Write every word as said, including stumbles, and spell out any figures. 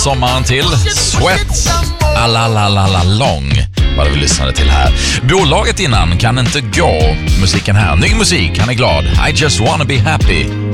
sommaren till. Sweat, alalalala lång, vad vi lyssnade till här. Bolaget innan kan inte gå. Musiken här, ny musik, han är glad. I just wanna be happy.